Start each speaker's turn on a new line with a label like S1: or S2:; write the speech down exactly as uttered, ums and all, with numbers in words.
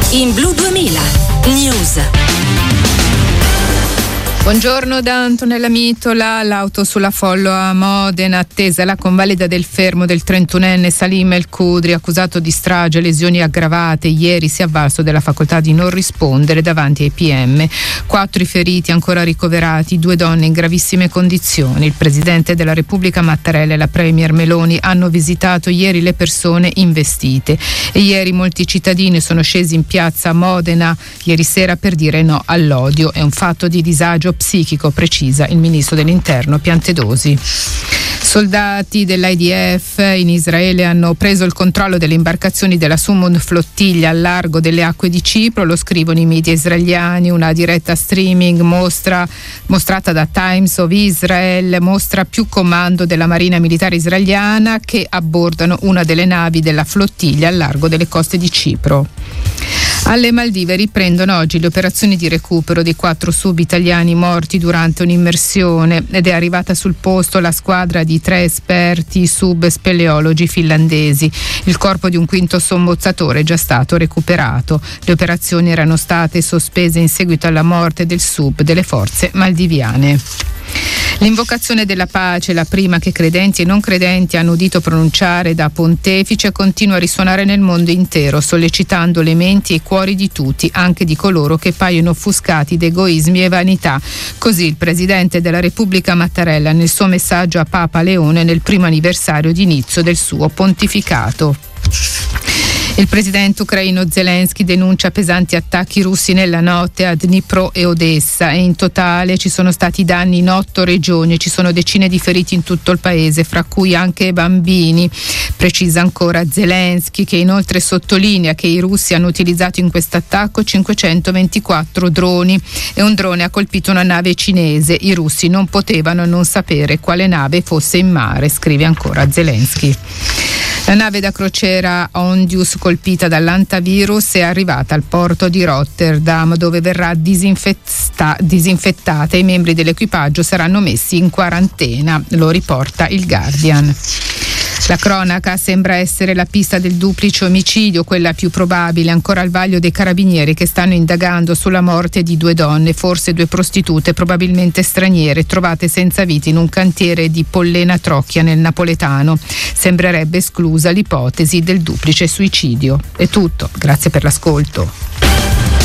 S1: In Blu duemila News.
S2: Buongiorno da Antonella Mitola. L'auto sulla Follo a Modena, attesa la convalida del fermo del trentunenne Salim El Kudri, accusato di strage e lesioni aggravate. Ieri si è avvalso della facoltà di non rispondere davanti ai P M. Quattro i feriti ancora ricoverati, due donne in gravissime condizioni. Il Presidente della Repubblica Mattarella e la Premier Meloni hanno visitato ieri le persone investite e ieri molti cittadini sono scesi in piazza a Modena ieri sera per dire no all'odio. È un fatto di disagio psichico, precisa il ministro dell'Interno Piantedosi. Soldati dell'I D F in Israele hanno preso il controllo delle imbarcazioni della Summon Flottiglia al largo delle acque di Cipro, lo scrivono i media israeliani. Una diretta streaming mostra, mostrata da Times of Israel mostra più comando della Marina Militare israeliana che abbordano una delle navi della flottiglia al largo delle coste di Cipro. Alle Maldive riprendono oggi le operazioni di recupero dei quattro sub italiani morti durante un'immersione ed è arrivata sul posto la squadra di tre esperti sub speleologi finlandesi. Il corpo di un quinto sommozzatore è già stato recuperato. Le operazioni erano state sospese in seguito alla morte del sub delle forze maldiviane. L'invocazione della pace, la prima che credenti e non credenti hanno udito pronunciare da pontefice, continua a risuonare nel mondo intero, sollecitando le menti e i cuori di tutti, anche di coloro che paiono offuscati da egoismi e vanità. Così il Presidente della Repubblica Mattarella nel suo messaggio a Papa Leone nel primo anniversario di inizio del suo pontificato. Il presidente ucraino Zelensky denuncia pesanti attacchi russi nella notte a Dnipro e Odessa e in totale ci sono stati danni in otto regioni e ci sono decine di feriti in tutto il paese, fra cui anche bambini. Precisa ancora Zelensky, che inoltre sottolinea che i russi hanno utilizzato in questo attacco cinquecentoventiquattro droni e un drone ha colpito una nave cinese. I russi non potevano non sapere quale nave fosse in mare, scrive ancora Zelensky. La nave da crociera Ondius, colpita dall'antavirus, è arrivata al porto di Rotterdam, dove verrà disinfetta- disinfettata e i membri dell'equipaggio saranno messi in quarantena, lo riporta il Guardian. La cronaca sembra essere la pista del duplice omicidio, quella più probabile, ancora al vaglio dei carabinieri che stanno indagando sulla morte di due donne, forse due prostitute, probabilmente straniere, trovate senza vita in un cantiere di Pollena Trocchia nel napoletano. Sembrerebbe esclusa l'ipotesi del duplice suicidio. È tutto, grazie per l'ascolto.